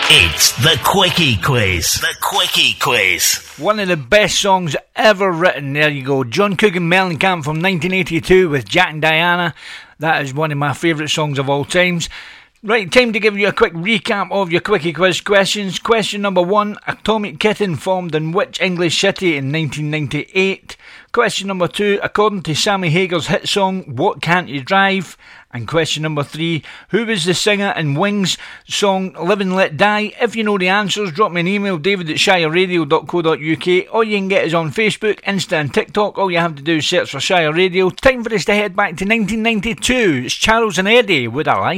It's the Quickie Quiz. The Quickie Quiz. One of the best songs ever written. There you go. John Cougan Mellencamp from 1982 with Jack and Diana. That is one of my favourite songs of all times. Right, time to give you a quick recap of your Quickie Quiz questions. Question number 1. Atomic Kitten formed in which English city in 1998? Question number 2. According to Sammy Hagar's hit song, What Can't You Drive? And question number 3. Who was the singer in Wings' song Live and Let Die? If you know the answers, drop me an email, david@shireradio.co.uk, or you can get us on Facebook, Insta and TikTok. All you have to do is search for Shire Radio. Time for us to head back to 1992. It's Charles and Eddie with A Life.